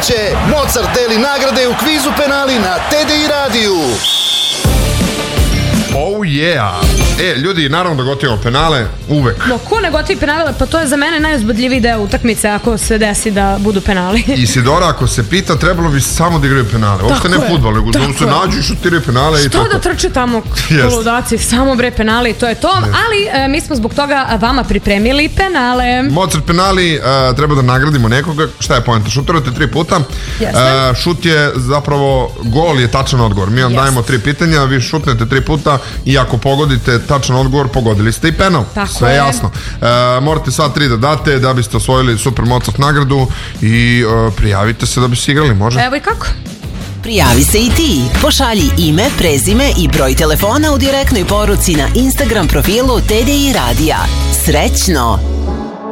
uveče Mozart deli nagrade u kvizu penali na TDI radiju. Oh yeah! Ljudi, naravno da gotivamo penale, uvek. No, ko ne gotivi penale, pa to je za mene najuzbudljiviji deo utakmice ako se desi da budu penali. Isidora, ako se pita, trebalo bi samo da igraju penale. Uopšte ne fudbal, nego da se nađu i šutiraju penale. Što da trče tamo koludaci, samo bre penali i to je to. Ali mi smo zbog toga vama pripremili penale. Mozart penali, treba da nagradimo nekoga. Šta je poenta? Šutirate 3 puta. Šut je zapravo, gol je tačan odgovor. Mi vam dajemo 3 pitanja, vi šutnete 3 puta i ako pogodite tačan odgovor, pogodili ste i penal. Sve je jasno. Morate sva 3 da date da biste osvojili Super Mozart nagradu i prijavite se da biste igrali, može? Evo i kako? Prijavi se i ti. Pošalji ime, prezime i broj telefona u direktnoj poruci na Instagram profilu TDI Radija. Srećno!